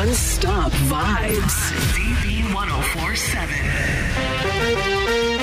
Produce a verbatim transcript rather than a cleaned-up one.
Non-stop vibes. D B one oh four seven.